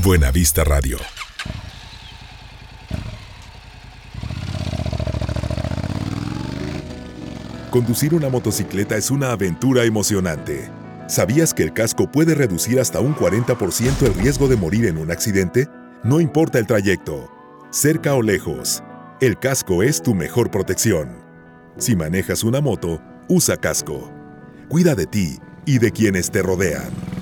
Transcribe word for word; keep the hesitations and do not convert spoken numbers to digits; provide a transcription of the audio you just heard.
Buena Vista Radio. Conducir una motocicleta es una aventura emocionante. ¿Sabías que el casco puede reducir hasta un cuarenta por ciento el riesgo de morir en un accidente? No importa el trayecto, cerca o lejos, el casco es tu mejor protección. Si manejas una moto, usa casco. Cuida de ti y de quienes te rodean.